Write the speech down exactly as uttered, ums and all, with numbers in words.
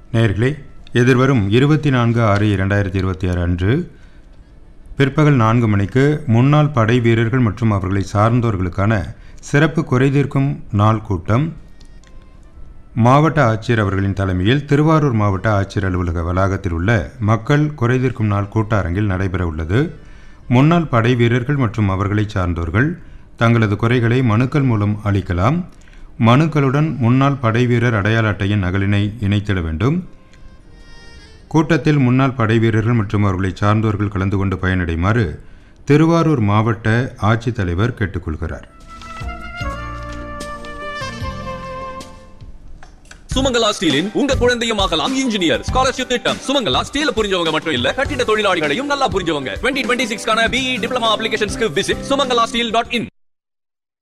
நேயர்களே, எதிர்வரும் இருபத்தி நான்கு ஆறு இரண்டாயிரத்தி இருபத்தி ஆறு அன்று பிற்பகல் நான்கு மணிக்கு முன்னாள் படை வீரர்கள் மற்றும் அவர்களை சார்ந்தோர்களுக்கான சிறப்பு குறைதீர்க்கும் நாள் கூட்டம் மாவட்ட ஆட்சியர் அவர்களின் தலைமையில் திருவாரூர் மாவட்ட ஆட்சியர் அலுவலக வளாகத்தில் உள்ள மக்கள் குறைதீர்க்கும் நாள் கூட்டரங்கில் நடைபெற உள்ளது. முன்னாள் படை வீரர்கள் மற்றும் அவர்களை சார்ந்தோர்கள் தங்களது குறைகளை மனுக்கள் மூலம் அளிக்கலாம். மனுக்களுடன் முன்னாள் படை வீரர் அடையாள அட்டையின் நகலினை இணைத்திட வேண்டும். கூட்டத்தில் முன்னாள் படை வீரர்கள் மற்றும் அவர்களை சார்ந்தோர்கள் கலந்து கொண்டு பயனடைமாறு திருவாரூர் மாவட்ட ஆட்சித்தலைவர் கேட்டுக்கொள்கிறார். சுமங்கலா ஸ்டீலின் உங்க குழந்தையும் ஆகலாம் இன்ஜினியர் ஸ்காலர்ஷிப் திட்டம். சுமங்கலா ஸ்டீல் புரிஞ்சவங்க மட்டும் இல்ல, கட்டிட தொழிலாளிகளையும் நல்லா புரிஞ்சவங்க. டுவெண்ட்டி டுவெண்ட்டி சிக்ஸ் கான BE diploma அப்ளிகேஷன்ஸ்க்கு visit Sumangala steel dot in.